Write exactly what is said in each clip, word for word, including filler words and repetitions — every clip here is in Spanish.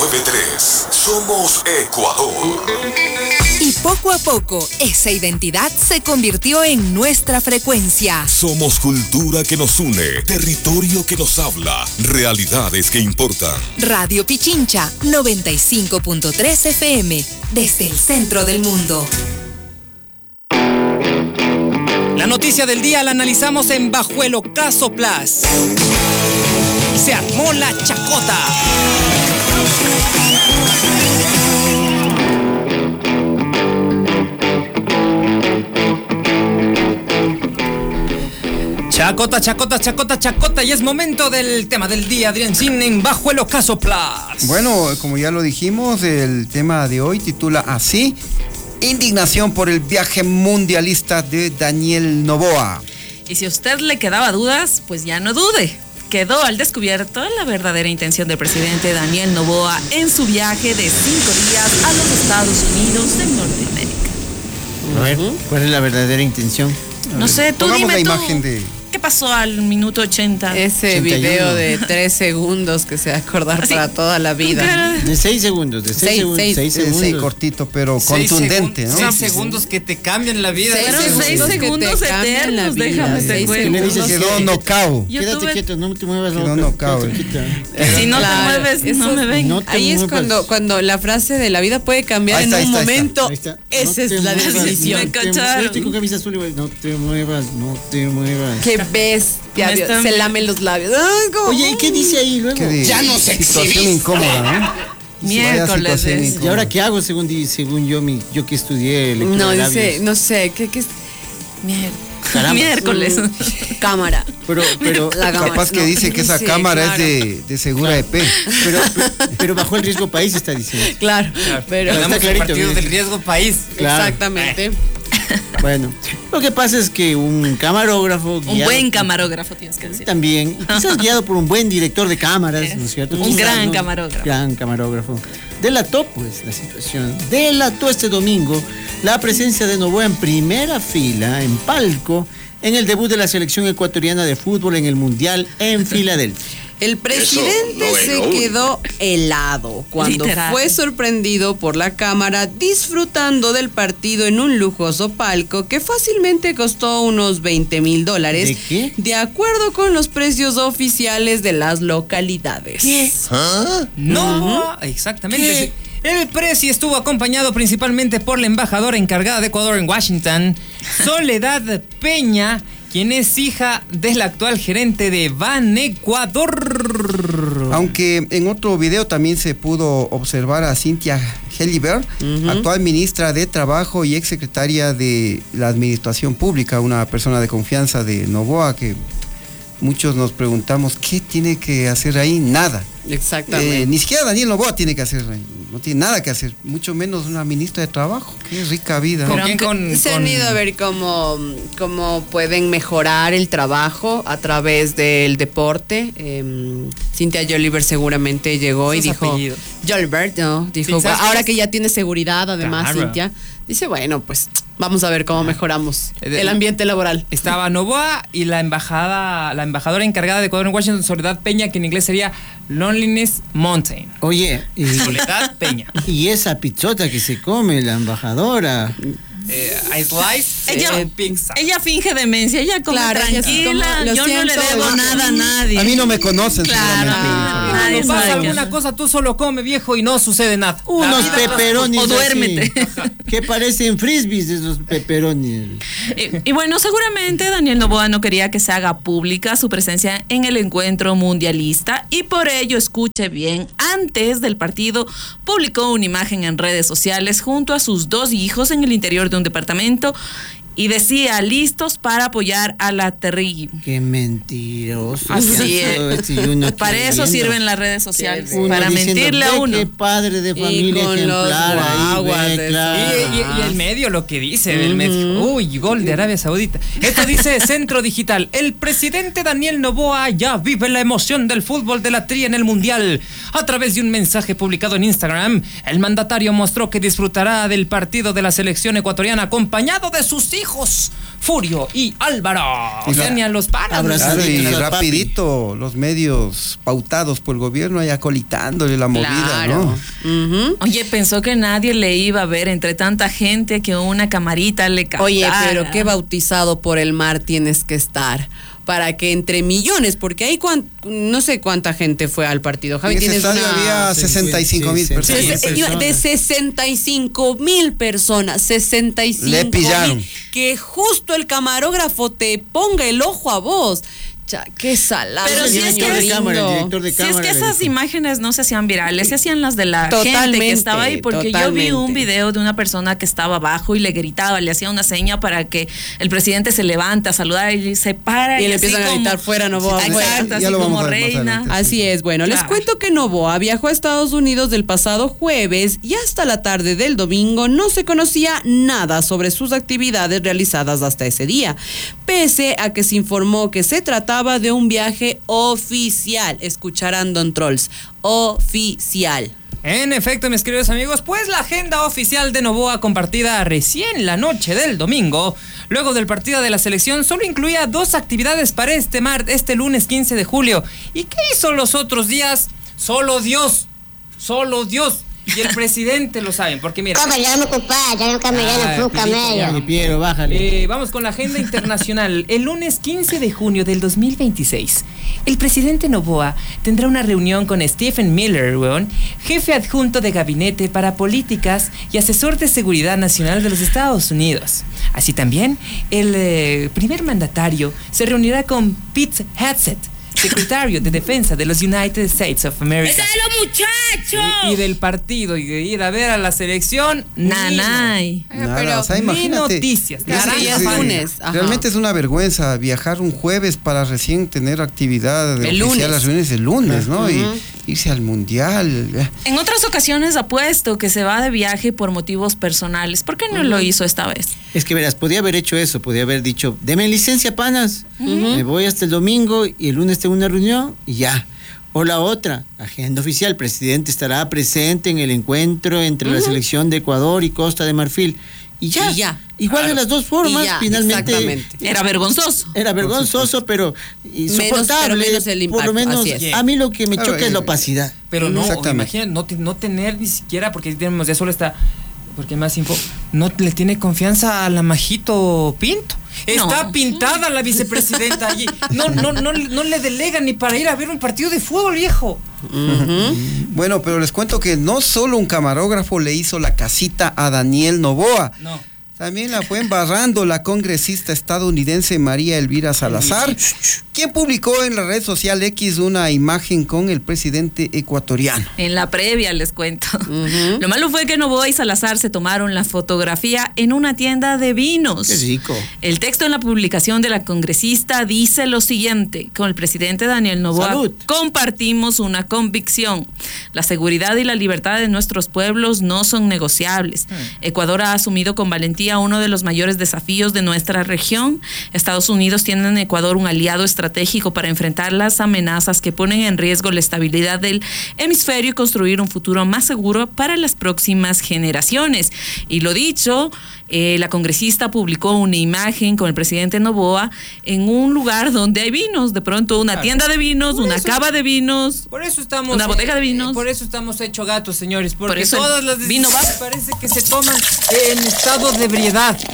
nueve tres. Somos Ecuador. Y poco a poco, esa identidad se convirtió en nuestra frecuencia. Somos cultura que nos une, territorio que nos habla, realidades que importan. Radio Pichincha, noventa y cinco punto tres F M, desde el centro del mundo. La noticia del día la analizamos en Bajo el Ocaso Plus. Se armó la chacota. Chacota, chacota, chacota, chacota. Y es momento del tema del día, Adrián Sin, en Bajo el Ocaso Plus. Bueno, como ya lo dijimos, el tema de hoy titula así: indignación por el viaje mundialista de Daniel Noboa. Y si a usted le quedaba dudas, pues ya no dude. Quedó al descubierto la verdadera intención del presidente Daniel Noboa en su viaje de cinco días a los Estados Unidos de Norteamérica. A ver, ¿cuál es la verdadera intención? No sé, tú Pongamos dime la tú. imagen de... ¿Qué pasó al minuto ochenta? Ese ochenta y uno. video de tres segundos que se va a acordar Así, para toda la vida. De seis segundos, de seis, Seis, segundos. seis. Seis Sí, segundos. sí, cortito, pero Seis contundente, segun- ¿no? Seis segundos que te cambian la vida. Seis Fueron seis segundos que segundos te cambian eternos, la vida. déjame te Seis cuento. ¿Qué le dices? Se quedó Sí. nocao. Yo Quédate tuve- quieto, no te muevas. Quedó loca. nocao. Quédate quieta. Si no Claro, te mueves, eso no me ven. no te Ahí es muevas. cuando, cuando la frase de la vida puede cambiar Ahí en está, un ahí está, ahí momento. Ahí está. Esa No es te la muevas, definición. Me no te cacharon. muevas. Estoy con camisa azul y voy, no te muevas, no te muevas. Qué bestia, Me Dios, están- se lame los labios. Ay, como- Oye, ¿y qué dice ahí luego? Qué de Ya no se situación incómoda, ¿no? Miércoles Vaya situación es. ¿Y incómoda. ahora qué hago según, di- según yo, mi, yo que estudié lectura No, de dice, labios? no sé, ¿qué, qué es? Mier- Caramba. Miércoles. Cámara. Pero, pero, La cámara. Capaz que No, dice que esa sí, cámara claro. es de, de Segura E P. pero, pero, pero bajo el riesgo país está diciendo. Claro, pero Hablamos Está del clarito, partido mire. del riesgo país. Claro. exactamente. Bueno, lo que pasa es que un camarógrafo Un guiado buen por- camarógrafo tienes que decir. también, y quizás guiado por un buen director de cámaras, ¿no es cierto? Un Quizás, gran ¿no? camarógrafo. Gran camarógrafo. Delató, pues, la situación. Delató este domingo la presencia de Noboa en primera fila, en palco, en el debut de la selección ecuatoriana de fútbol en el Mundial en Filadelfia. El presidente no es se lo único. quedó helado cuando Literal. fue sorprendido por la cámara disfrutando del partido en un lujoso palco que fácilmente costó unos veinte mil dólares. ¿De qué? De acuerdo con los precios oficiales de las localidades. ¿Qué? No, exactamente. El presi estuvo acompañado principalmente por la embajadora encargada de Ecuador en Washington, Soledad Peña, quien es hija del actual gerente de Ban Ecuador. Aunque en otro video también se pudo observar a Cynthia Helibert, actual ministra de Trabajo y exsecretaria de la Administración Pública, una persona de confianza de Noboa, que muchos nos preguntamos qué tiene que hacer ahí. Nada. Exactamente. Eh, ni siquiera Daniel Noboa tiene que hacer, no tiene nada que hacer, mucho menos una ministra de Trabajo. Qué rica vida. ¿Con Pero quién? aunque Con- Se con- han ido a ver cómo, cómo pueden mejorar el trabajo a través del deporte. Eh, Cynthia Jolibert seguramente llegó y Esos dijo... apellidos. Jolibert, ¿no? Dijo, Sí, ¿sabes ahora qué es? que ya tiene seguridad, además, Claro. Cynthia, dice, bueno, pues vamos a ver cómo mejoramos el ambiente laboral. Estaba Noboa y la embajada, la embajadora encargada de Ecuador en Washington, Soledad Peña, que en inglés sería Loneliness Mountain. Oye, y, Soledad Peña. y esa pizzota que se come la embajadora. Eh, I slice Ella, eh, pizza. ella finge demencia, ella come Claro, ella sí tranquila, come, lo yo no le siento, debo lo- nada a nadie. A mí no me conocen, Claro, seguramente. nadie Cuando sabe pasa que- alguna cosa, tú solo come, viejo, y no sucede nada. Unos La vida tras- peperonis o así, duérmete. que parecen frisbees esos peperonis. Y, y bueno, seguramente Daniel Noboa no quería que se haga pública su presencia en el encuentro mundialista y por ello, escuche bien, antes del partido publicó una imagen en redes sociales junto a sus dos hijos en el interior de un departamento y decía, listos para apoyar a la Terry. Qué mentiroso. Así Ya todo es. esto, y uno Para eso creyendo. sirven las redes sociales, Uno para diciendo, mentirle a ve uno. Qué padre de familia con los ejemplar. ahí, guaguas ve, de- claro. Y, y- y el medio lo que dice del medio. Uy, gol de Arabia Saudita. Esto dice Centro Digital. El presidente Daniel Noboa ya vive la emoción del fútbol de la Tri en el Mundial. A través de un mensaje publicado en Instagram, el mandatario mostró que disfrutará del partido de la selección ecuatoriana acompañado de sus hijos hijos, Furio y Álvaro. O sea, ni a los panas. Claro, y Los rapidito los medios pautados por el gobierno ahí acolitándole la movida, Claro. ¿no? Ujú. Oye, pensó que nadie le iba a ver entre tanta gente que una camarita le captara. Oye, pero qué bautizado por el mar tienes que estar para que entre millones, porque ahí cuan- no sé cuánta gente fue al partido. Javi, En ese tienes estadio una... había sesenta y cinco mil Sí, sí, personas. sí. Ses- yo- de sesenta y cinco mil personas, sesenta y cinco Le pillaron. mil, que justo el camarógrafo te ponga el ojo a vos. Cha, qué salado. Pero El si es director que de es- cámara, el director de Si cámara. es que le esas dijo. imágenes no se hacían virales, se hacían las de la gente Totalmente, que estaba ahí, porque yo vi un totalmente. video de una persona que estaba abajo y le gritaba, le hacía una seña para que el presidente se levante a saludar y se para. Y le así empiezan a como- gritar, "Fuera, Noboa, fuera". Exacto, Ya así lo vamos como a ver más reina. adelante. Así es, bueno, les Claro. cuento que Noboa viajó a Estados Unidos del pasado jueves y hasta la tarde del domingo no se conocía nada sobre sus actividades realizadas hasta ese día, pese a que se informó que se trataba de un viaje oficial. Escucharán, Don Trolls, oficial. En efecto, mis queridos amigos, pues la agenda oficial de Noboa compartida recién la noche del domingo, luego del partido de la selección, solo incluía dos actividades para este mar, este lunes quince de julio. ¿Y qué hizo los otros días? Solo Dios, solo Dios. Y el presidente lo saben, porque mira... ¿Cómo le vamos a ocupar? Ya no camellano, Ah, fue un Pilito, ya. camello. Y Piero, bájale. Eh, vamos con la agenda internacional. El lunes quince de junio del dos mil veintiséis, el presidente Noboa tendrá una reunión con Stephen Miller, weón, jefe adjunto de gabinete para políticas y asesor de seguridad nacional de los Estados Unidos. Así también, el eh, primer mandatario se reunirá con Pete Hegseth, secretario de Defensa de los United States of America. los muchachos! Y, y del partido, y de ir a ver a la selección, Nanay. Nada, pero o sea, ni imagínate. noticias. Sí, Nada, sí, ya sí. lunes, ajá. Realmente es una vergüenza viajar un jueves para recién tener actividad de El oficial lunes. las reuniones el lunes, ¿no? Y irse al mundial. En otras ocasiones apuesto que se va de viaje por motivos personales. ¿Por qué no lo hizo esta vez? Es que verás, podía haber hecho eso, podía haber dicho, deme licencia, panas, me voy hasta el domingo y el lunes tengo una reunión y ya. O la otra, agenda oficial, el presidente estará presente en el encuentro entre la selección de Ecuador y Costa de Marfil. Y ya, Y ya. igual de las dos formas, Y ya, finalmente exactamente. Era vergonzoso. era vergonzoso, pero y Menos- soportable, pero menos el por lo impacto, menos así es. a mí lo que me Claro, choca es la eh, opacidad. Pero no, Exactamente. imagínate, no, te- no tener ni siquiera, porque tenemos ya solo está, porque más info, no le tiene confianza a la Majito Pinto. Está No. pintada la vicepresidenta allí. No, no, no, no le delegan ni para ir a ver un partido de fútbol, viejo. Bueno, pero les cuento que no solo un camarógrafo le hizo la casita a Daniel Noboa. No. También la fue embarrando la congresista estadounidense María Elvira Salazar, quien publicó en la red social X una imagen con el presidente ecuatoriano. En la previa les cuento. Lo malo fue que Noboa y Salazar se tomaron la fotografía en una tienda de vinos. Qué rico. El texto en la publicación de la congresista dice lo siguiente: con el presidente Daniel Noboa Salud. compartimos una convicción. La seguridad y la libertad de nuestros pueblos no son negociables. Ecuador ha asumido con valentía uno de los mayores desafíos de nuestra región. Estados Unidos tiene en Ecuador un aliado estratégico para enfrentar las amenazas que ponen en riesgo la estabilidad del hemisferio y construir un futuro más seguro para las próximas generaciones. Y lo dicho, eh, la congresista publicó una imagen con el presidente Noboa en un lugar donde hay vinos, de pronto una Claro. tienda de vinos, Por una eso- cava de vinos. Por eso estamos. Una bodega de vinos. eh, por eso estamos hechos gatos, señores. Porque Por eso el todas las vino va. decisiones parece que se toman en estado de ebriedad.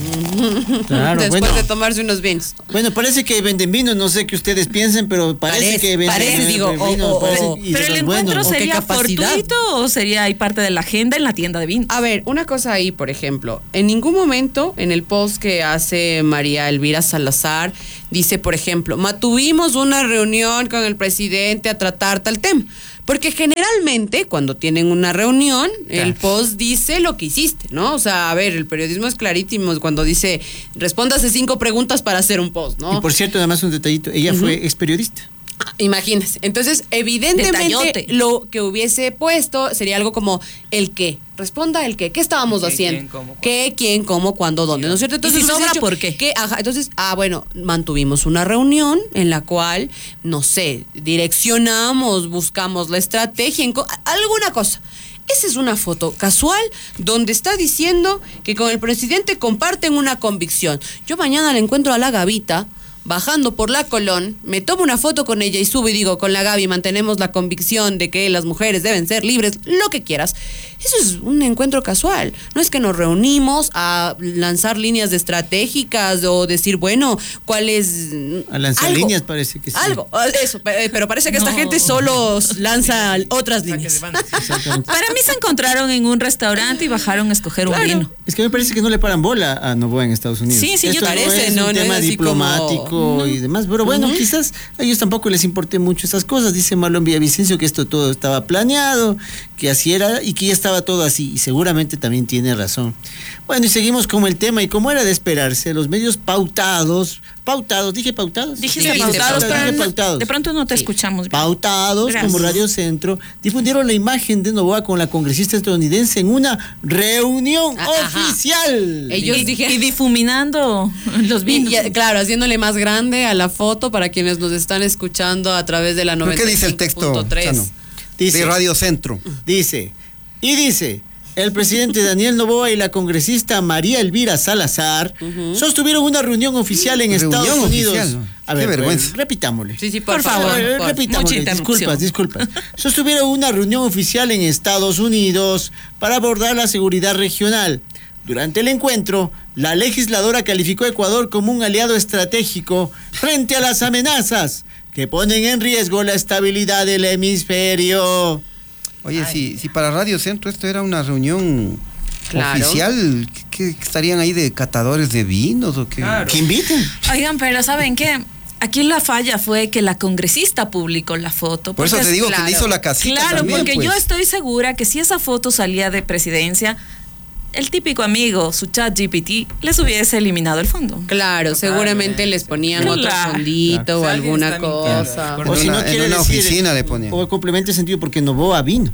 Claro, Después bueno. de tomarse unos vinos. Bueno, parece que venden vino, no sé qué ustedes piensen, pero parece, Parece, que venden parece, digo, vino, o- o- parece- o- y de Pero el los encuentro buenos. ¿O qué sería capacidad? fortuito o sería ahí parte de la agenda en la tienda de vinos. A ver, una cosa ahí, por ejemplo, en ningún momento en el post que hace María Elvira Salazar dice, por ejemplo, mantuvimos una reunión con el presidente a tratar tal tema. Porque generalmente cuando tienen una reunión, el post dice lo que hiciste, ¿no? O sea, a ver, el periodismo es clarísimo cuando dice, respóndase cinco preguntas para hacer un post, ¿no? Y por cierto, además un detallito, ella fue ex periodista. Imagínense. Entonces, evidentemente, Detallote. lo que hubiese puesto sería algo como el qué. Responda el qué. ¿Qué estábamos ¿Qué, haciendo? quién, cómo, cuándo? ¿Qué, quién, cómo, cuándo, dónde? ¿No es cierto? Y si hubiese sobra, dicho, ¿por qué? ¿qué? Ajá, entonces, ah, bueno, mantuvimos una reunión en la cual, no sé, direccionamos, buscamos la estrategia, en co- alguna cosa. Esa es una foto casual donde está diciendo que con el presidente comparten una convicción. Yo mañana le encuentro a la Gavita bajando por la Colón, me tomo una foto con ella y subo y digo, con la Gaby mantenemos la convicción de que las mujeres deben ser libres, lo que quieras. Eso es un encuentro casual. No es que nos reunimos a lanzar líneas estratégicas o decir, bueno, ¿cuál es...? A lanzar algo, líneas parece que sí. Algo, eso, pero parece que no. Esta gente solo lanza otras líneas. Para mí se encontraron en un restaurante y bajaron a escoger claro. un vino. Es que me parece que no le paran bola a Noboa en Estados Unidos. Sí, sí, Esto yo parece, no es un no, tema no es diplomático como... y demás, pero bueno, uh-huh. quizás a ellos tampoco les importe mucho esas cosas. Dice Marlon Villavicencio que esto todo estaba planeado, que así era y que ya estaba todo así, y seguramente también tiene razón. Bueno, y seguimos con el tema, y como era de esperarse, los medios pautados, pautados, dije pautados. Dijiste sí, pautados, pero dije no, pautados. de pronto no te sí. escuchamos bien. Pautados, Gracias. Como Radio Centro, difundieron la imagen de Noboa con la congresista estadounidense en una reunión Ajá. oficial. Ellos y, dijeron, y difuminando los vinos. Y, y, claro, haciéndole más grande a la foto para quienes nos están escuchando a través de la noventa y cinco punto tres. ¿Qué dice el texto, Chano? Dice, de Radio Centro. Dice, y dice... El presidente Daniel Noboa y la congresista María Elvira Salazar uh-huh. sostuvieron una reunión oficial en reunión Estados Unidos. Oficial, ¿no? A ver, Qué vergüenza. Repitámosle. Sí, sí, por, por favor. favor. Repitámosle. Disculpas, disculpas. Sostuvieron una reunión oficial en Estados Unidos para abordar la seguridad regional. Durante el encuentro, la legisladora calificó a Ecuador como un aliado estratégico frente a las amenazas que ponen en riesgo la estabilidad del hemisferio. Oye, si, si para Radio Centro esto era una reunión claro. oficial, ¿qué, qué estarían ahí de catadores de vinos o qué? Claro. ¿Qué inviten? Oigan, pero ¿saben qué? Aquí la falla fue que la congresista publicó la foto. Por eso te digo claro, que le hizo la casita Claro, también, porque pues. yo estoy segura que si esa foto salía de presidencia, el típico amigo, su chat G P T, les hubiese eliminado el fondo. Claro, seguramente les ponían claro. otro fondito claro. o alguna cosa. Claro. O si no, en una decir, oficina le ponían. O complemento de sentido, porque Noboa vino.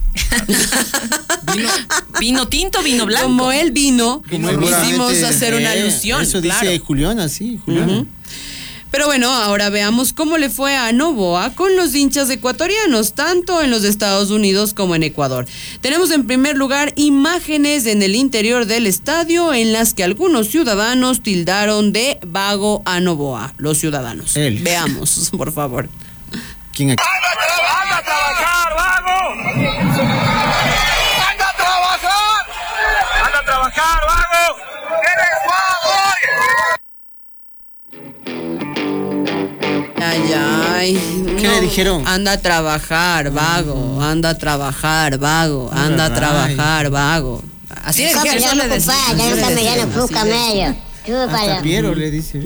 vino. Vino tinto, vino blanco. Como él vino, como quisimos hacer una alusión. Eso dice claro. Juliana, sí, Juliana. Uh-huh. Pero bueno, ahora veamos cómo le fue a Noboa con los hinchas ecuatorianos, tanto en los Estados Unidos como en Ecuador. Tenemos en primer lugar imágenes en el interior del estadio en las que algunos ciudadanos tildaron de vago a Noboa, los ciudadanos. Él. Veamos, por favor. ¿Quién aquí? ¡Anda a trabajar, vago! ¡Anda a trabajar! ¡Anda a trabajar, vago! ¡Eres vago! Ay, ay. ¿Qué no. le dijeron? Anda a trabajar, vago. Anda a trabajar, vago. Anda a trabajar, vago. Así es que ya no decía. Ya no camellano, fue camello. Hasta Piero le dice.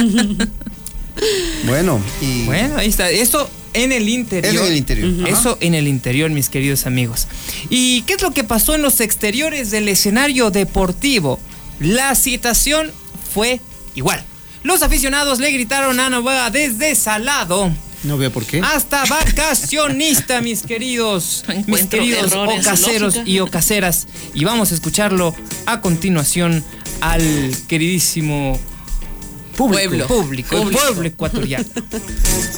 Bueno, y... Bueno, ahí está. Eso en el interior. Eso en el interior. Uh-huh. Eso en el interior, mis queridos amigos. ¿Y qué es lo que pasó en los exteriores del escenario deportivo? La situación fue igual. Los aficionados le gritaron a Noboa desde Salado. No veo por qué. Hasta vacacionista, mis queridos, mis queridos ocaseros y ocaseras. Y vamos a escucharlo a continuación al queridísimo público, público, público, el pueblo ecuatoriano.